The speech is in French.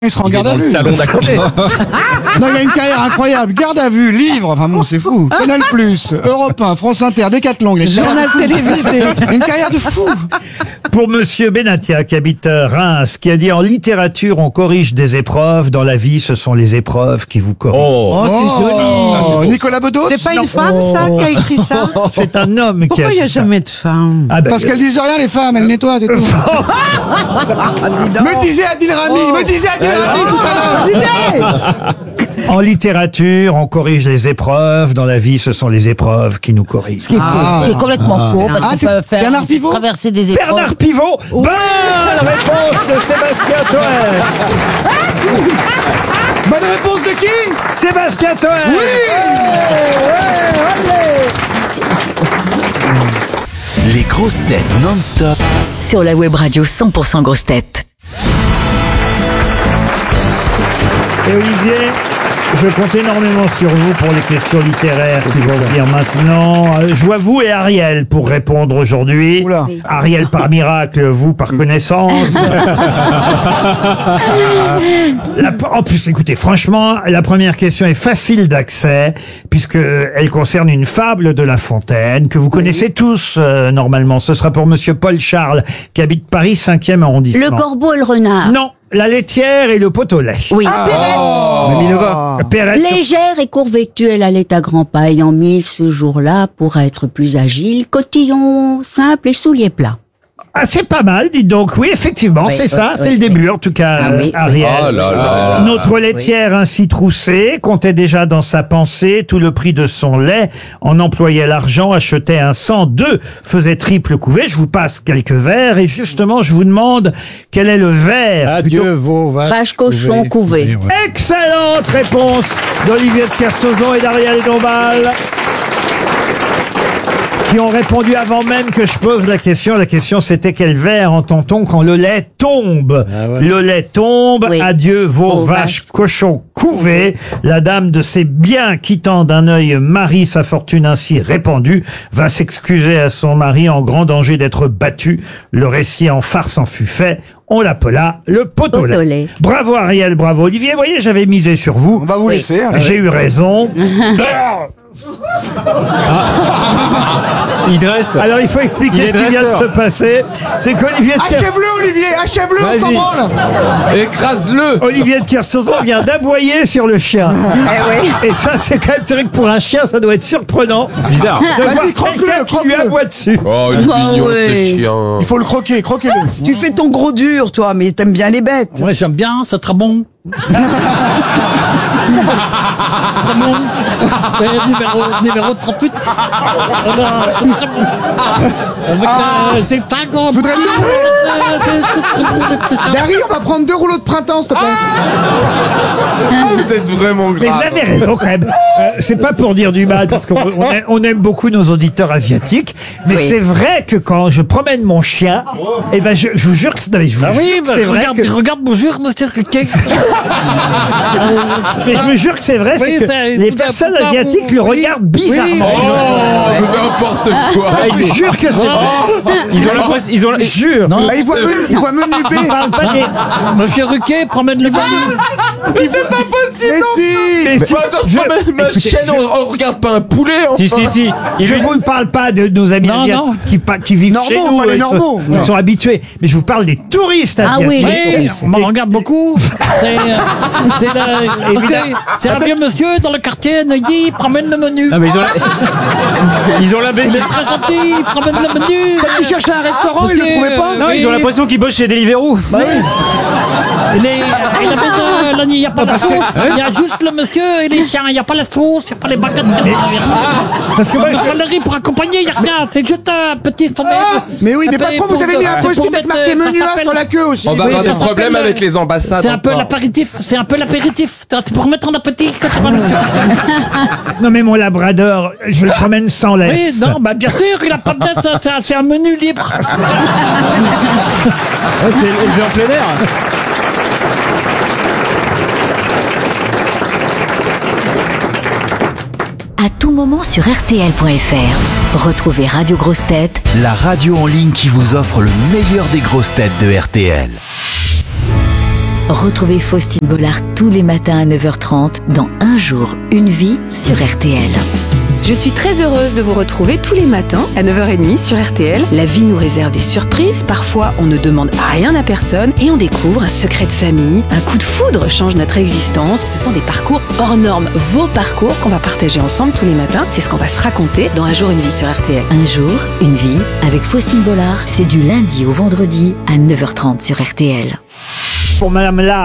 Il sera en garde à Dans le vue. salon d'à côté. Non, il a une carrière incroyable. Garde à vue, livre, enfin bon, c'est fou. Canal+, Europe 1, France Inter, Décathlon. Journal télévisé. Une carrière de fou. Pour monsieur Benatia, qui habite Reims, qui a dit en littérature, on corrige des épreuves. Dans la vie, ce sont les épreuves qui vous corrigent. Oh, c'est joli. Oh, Nicolas Bedos. C'est pas une femme, ça, qui a écrit ça? C'est un homme qui Pourquoi a il n'y a dit ça. jamais de femme? Ah ben, Parce qu'elles disent rien, les femmes, elles nettoient, c'est tout. Me disait Adil Rami, me disait Adil Rami tout à l'heure. en littérature, on corrige les épreuves. Dans la vie, ce sont les épreuves qui nous corrigent. Ce qui est faux, ce qui est complètement faux, parce Ah, qu'on c'est peut faire Bernard Pivot traverser des épreuves. Bernard Pivot, bonne réponse de Sébastien Toen. Bonne réponse de qui? Sébastien Toen. Les grosses têtes non-stop. Sur la web radio 100% grosses têtes. Et Olivier, je compte énormément sur vous pour les questions littéraires qui vont venir maintenant. Je vois vous et Ariel pour répondre aujourd'hui. Oula. Ariel par miracle, vous par connaissance. En plus, écoutez, franchement, la première question est facile d'accès puisque elle concerne une fable de La Fontaine que vous connaissez tous normalement. Ce sera pour monsieur Paul Charles qui habite Paris 5e arrondissement. Le corbeau et le renard. Non, la laitière et le pot au lait. Oui. Perrette. Légère et courvêtue, elle allait à grands pas, ayant mis ce jour-là, pour être plus agile, cotillon simple et souliers plats. Ah, c'est pas mal, dites donc. Oui, effectivement, Oui, c'est oui, ça, c'est oui, le début, oui. en tout cas, Ah oui, Ariel. Oh là là. Notre laitière ainsi troussée comptait déjà dans sa pensée tout le prix de son lait, en employait l'argent, achetait un sang, 2 faisait triple couvée. Je vous passe quelques vers et justement, je vous demande quel est le vers. Adieu vos Vache, cochon, couvé. Excellente réponse d'Olivier de Kersauzon et d'Ariel Dombal, qui ont répondu avant même que je pose la question. La question, c'était quel vers entend-on quand le lait tombe? Le lait tombe, Oui. adieu vos vaches, cochons couvés. La dame de ses biens, quittant d'un œil Marie, sa fortune ainsi répandue, va s'excuser à son mari en grand danger d'être battu. Le récit en farce en fut fait. On l'appela le pot au lait. Bravo Ariel, bravo Olivier. Vous voyez, j'avais misé sur vous. On va vous laisser. hein. J'ai eu raison. Il dresse. Alors il faut expliquer Il est ce qui vient de dresseur. se passer. C'est qu'Olivier de Achève-le, Olivier, achève-le, on s'en Vas-y. branle. Écrase-le. Olivier de Kersauzon vient d'aboyer sur le chien. Et ça, c'est quand même vrai que pour un chien, ça doit être surprenant C'est bizarre. de Vas-y, voir croque-le, quelqu'un qui lui croque-le. aboie dessus. Oh, il est mignon, ouais. ce chien. Il faut le croquer, croquez-le. Tu fais ton gros dur, toi, mais t'aimes bien les bêtes. Ouais, j'aime bien, c'est très bon. C'est bon. Numéro 38. Avec des tags. Faudrait Dari, on va prendre 2 rouleaux de printemps, s'il te plaît. Vous êtes vraiment Mais vous grave. avez raison quand même. C'est pas pour dire du mal, parce qu'on aime beaucoup nos auditeurs asiatiques, mais c'est vrai que quand je promène mon chien, eh ben je vous jure que, non, mais je vous jure Oui, que c'est vrai que, regarde, bonjour, monsieur Riquet. mais je vous jure que c'est vrai, c'est Oui, que c'est- les vous- personnes vous- asiatiques vous- le oui. regardent bizarrement. Oh, n'importe quoi. Je vous jure que c'est vrai. Ils ont l'impression, ils ont. Je jure. Non. Ah, il voit menu B. On parle pas des... Monsieur Riquet, promène les menus. Mais si. Mais si- Attends, je- ma chaîne, on regarde pas un poulet. Si. Je vous parle pas de nos amis Non, asiatiques non. qui vivent Normaux, chez nous. pas les ils normaux. Ils sont habitués. Mais je vous parle des touristes Ah asiatiques. oui. Oui, on m'en regarde beaucoup. Parce que c'est un vieux monsieur dans le quartier Neuilly, il promène le menu. mais ils ont la Il est très gentil, il promène le menu. Il cherchait un restaurant, il le Monsieur, trouvait pas. non, ils ont l'impression qu'ils bossent chez Deliveroo. Il n'y a pas la sauce, il y a juste le monsieur et les chiens, il n'y a pas la sauce, il n'y a pas les baguettes. Parce que moi, Il faut le riz pour accompagner, il n'y a rien, c'est juste un petit sommet. Mais oui, mais patron, vous avez mis un post-it avec marqué menu A sur la queue aussi. On va Oui, avoir ça des problèmes s'appelle, avec les ambassades. C'est un peu encore. l'apéritif, c'est pour mettre en appétit que ça va, monsieur. non mais mon labrador, je le promène sans Oui, laisse. non, bah bien sûr, il n'a pas de laisse, c'est un menu libre. C'est élevé en plein air. À tout moment sur RTL.fr. Retrouvez Radio Grosses Têtes La radio en ligne qui vous offre le meilleur des grosses têtes de RTL. Retrouvez Faustine Bollard tous les matins à 9h30 dans Un jour, une vie sur RTL. Je suis très heureuse de vous retrouver tous les matins à 9h30 sur RTL. La vie nous réserve des surprises. Parfois, on ne demande rien à personne et on découvre un secret de famille. Un coup de foudre change notre existence. Ce sont des parcours hors normes. Vos parcours qu'on va partager ensemble tous les matins. C'est ce qu'on va se raconter dans Un jour, une vie sur RTL. Un jour, une vie avec Faustine Bollard. C'est du lundi au vendredi à 9h30 sur RTL. Pour Madame Là.